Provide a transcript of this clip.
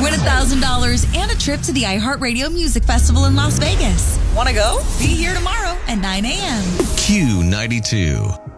Win $1,000 and a trip to the iHeartRadio Music Festival in Las Vegas. Want to go? Be here tomorrow at 9 a.m. Q92.